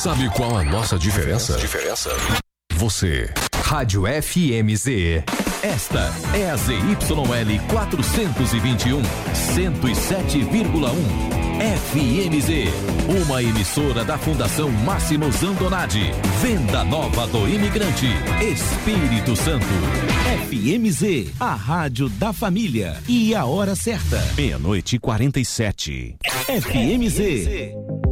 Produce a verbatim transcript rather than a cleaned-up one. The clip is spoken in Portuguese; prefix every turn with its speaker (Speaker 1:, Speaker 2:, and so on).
Speaker 1: Sabe qual a nossa diferença? Diferença? Você.
Speaker 2: Rádio F M Z.
Speaker 3: Esta é a Z Y L quatrocentos e vinte e um, cento e sete vírgula um. F M Z, uma emissora da Fundação Máximo Zandonati. Venda Nova do Imigrante, Espírito Santo. F M Z, a rádio da família. E a hora certa, meia-noite e quarenta e sete. F M Z.